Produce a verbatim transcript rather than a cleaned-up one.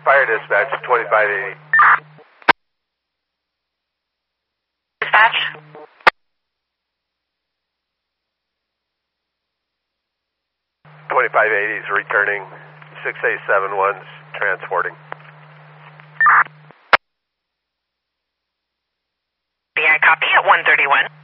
Fire dispatch, twenty-five eighty. Dispatch. twenty-five eighty is returning. six eight seven one's transporting. Yeah, copy at one thirty-one.